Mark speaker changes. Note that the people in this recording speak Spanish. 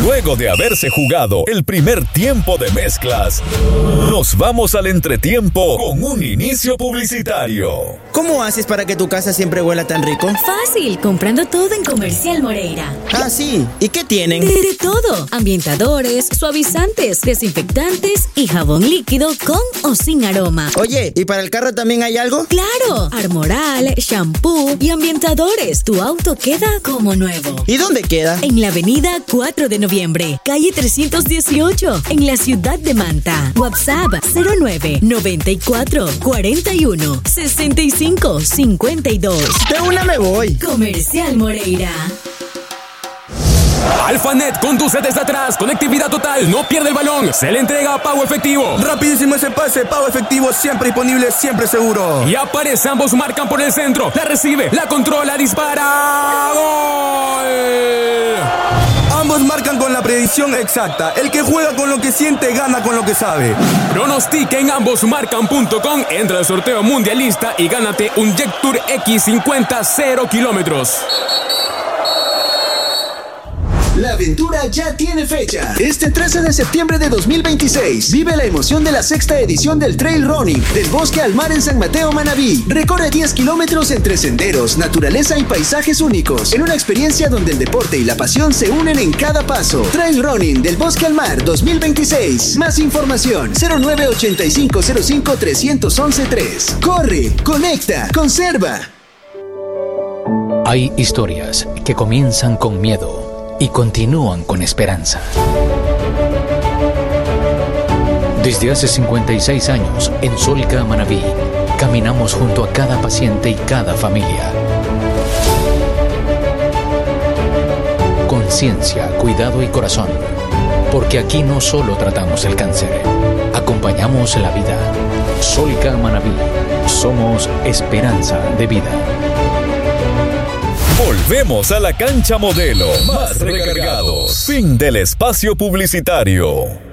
Speaker 1: Luego de haberse jugado el primer tiempo de mezclas, nos vamos al entretiempo con un inicio publicitario.
Speaker 2: ¿Cómo haces para que tu casa siempre huela tan rico?
Speaker 3: Fácil, comprando todo en Comercial Moreira.
Speaker 2: Ah, sí. ¿Y qué tienen?
Speaker 3: De todo. Ambientadores, suavizantes, desinfectantes y jabón líquido con o sin aroma.
Speaker 2: Oye, ¿y para el carro también hay algo?
Speaker 3: ¡Claro! Armoral, shampoo y ambientadores. Tu auto queda como nuevo.
Speaker 2: ¿Y dónde queda?
Speaker 3: En la avenida 4 de noviembre, calle 318, en la ciudad de Manta. WhatsApp 09-94-41-65-52.
Speaker 2: De una me voy.
Speaker 3: Comercial Moreira.
Speaker 4: Alphanet conduce desde atrás, conectividad total, no pierde el balón, se le entrega pago efectivo.
Speaker 5: Rapidísimo ese pase, pago efectivo, siempre disponible, siempre seguro.
Speaker 4: Y aparece, ambos marcan por el centro, la recibe, la controla, dispara. ¡Gol!
Speaker 5: Ambos marcan con la predicción exacta. El que juega con lo que siente, gana con lo que sabe.
Speaker 4: Pronostica en ambosmarcan.com, entra al sorteo mundialista y gánate un Jectur X50 0 kilómetros.
Speaker 6: La aventura ya tiene fecha. Este 13 de septiembre de 2026, vive la emoción de la sexta edición del Trail Running del Bosque al Mar en San Mateo, Manabí. Recorre 10 kilómetros entre senderos, naturaleza y paisajes únicos, en una experiencia donde el deporte y la pasión se unen en cada paso. Trail Running del Bosque al Mar 2026. Más información: 0985053113. Corre, conecta, conserva.
Speaker 7: Hay historias que comienzan con miedo y continúan con esperanza. Desde hace 56 años, en Solca, Manabí, caminamos junto a cada paciente y cada familia. Conciencia, cuidado y corazón. Porque aquí no solo tratamos el cáncer, acompañamos la vida. Solca, Manabí, somos esperanza de vida.
Speaker 1: Volvemos a la cancha modelo. Más recargados. Fin del espacio publicitario.